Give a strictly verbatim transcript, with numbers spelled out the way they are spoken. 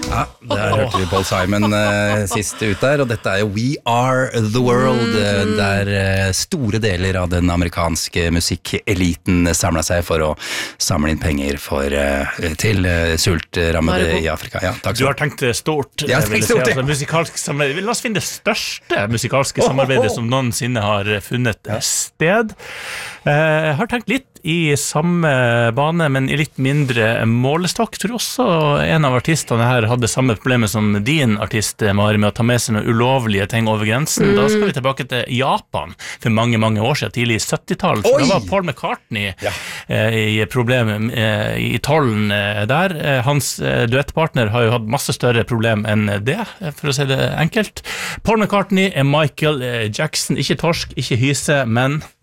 Ja, der hørte vi Paul Simon uh, sist ut der, og dette er jo We Are The World, uh, der uh, store deler av den amerikanske musikkeliten samlet seg for å samle inn penger for, uh, til uh, sultrammede i Afrika. Ja, takk du har tenkt stort, jeg har tenkt stort, si, altså, musikalsk samarbeid. La oss finne det største musikalske samarbeidet som noensinne har funnet sted. Uh, jeg har tenkt litt i samme bane, men i litt mindre målestokk. Jeg tror også en av artistene her hadde samme problemet som din artist, Mari, med å ta med seg noen ulovlige ting over grensen. Mm. Da skal vi tilbake til Japan for mange, mange år siden, tidlig i syttitallet. For da var Paul McCartney ja. eh, i problemet eh, i tollen eh, der. Eh, hans eh, duettpartner har jo hatt masse større problem enn det, for å si det enkelt. Paul McCartney er Michael eh, Jackson, ikke torsk, ikke hyse, men